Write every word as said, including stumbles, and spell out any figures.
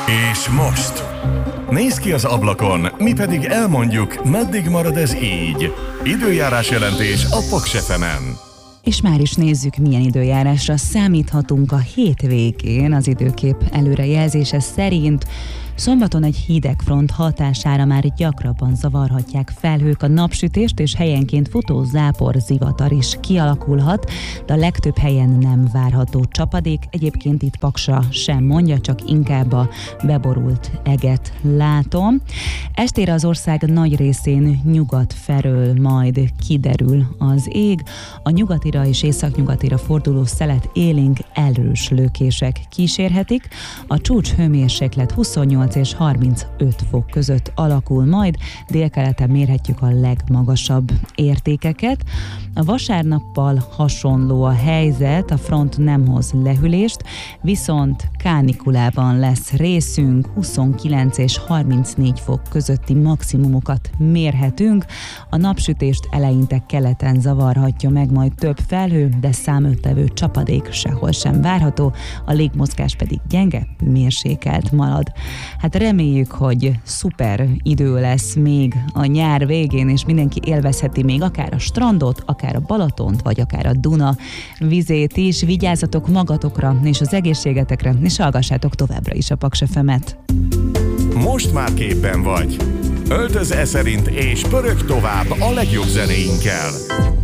És most? Nézz ki az ablakon, mi pedig elmondjuk, meddig marad ez így. Időjárás jelentés a Paks ef emen. És már is nézzük, milyen időjárásra számíthatunk a hétvégén. Az időkép előrejelzése szerint szombaton egy hideg front hatására már gyakrabban zavarhatják felhők a napsütést, és helyenként futó zápor, zivatar is kialakulhat, de a legtöbb helyen nem várható csapadék. Egyébként itt Paksra sem mondja, csak inkább a beborult eget látom. Estére az ország nagy részén nyugat felől majd kiderül az ég. A nyugatira és északnyugatira forduló szelet élénk erős lökések kísérhetik. A csúcs hőmérséklet huszonnyolc és harmincöt fok között alakul majd, délkeleten mérhetjük a legmagasabb értékeket. A vasárnappal hasonló a helyzet, a front nem hoz lehűlést, viszont kánikulában lesz részünk, huszonkilenc és harmincnégy fok közötti maximumokat mérhetünk. A napsütést eleinte keleten zavarhatja meg majd több felhő, de számöttevő csapadék sehol sem várható, a légmozgás pedig gyenge, mérsékelt marad. Hát reméljük, hogy szuper idő lesz még a nyár végén, és mindenki élvezheti még akár a strandot, akár a Balatont, vagy akár a Duna vizét is. Vigyázzatok magatokra és az egészségetekre, és hallgassátok továbbra is a Paks ef emet. Most már képben vagy. Öltöz e szerint és pörög tovább a legjobb zenéinkkel.